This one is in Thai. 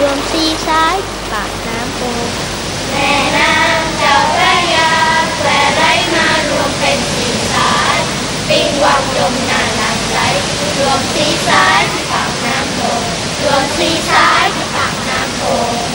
รวมซีซ้ายปากน้ำโพแม่น้ำเจ้าพระยาแควไหลมารวมเป็นสีสายปิงวังยมนาหลังไหลรวมสีสาย